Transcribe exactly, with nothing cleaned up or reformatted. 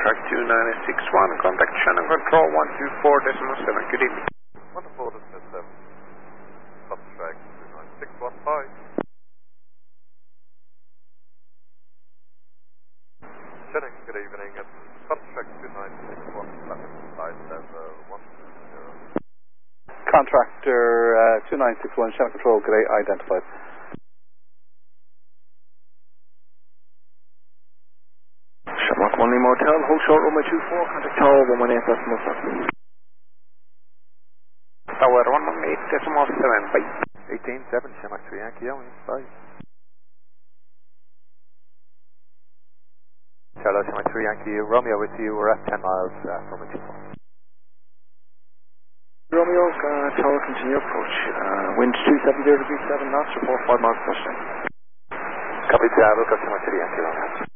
contract two nine six one, contact channel control one two four decimal seven, good evening. one two four decimal seven, contract two nine six one, bye. Channing, good evening, it's contract two nine six one, flight level one two zero. Contractor uh, two nine six one, channel control, good day, identified. Shamrock one Lima Hotel, hold short runway two four, contact tower one one eight decimal seven. Tower one one eight decimal seven, bye. eighteen seven, Shamrock three Yankee, Owen, bye. Charlotte, Shamrock three Yankee, Romeo with you, we're at ten miles uh, from runway two four. Romeo, uh, tower, continue approach. Uh, wind two seven zero degrees seven knots, report five miles per second. Copy, Charlotte, Shamrock three Yankee, Romeo.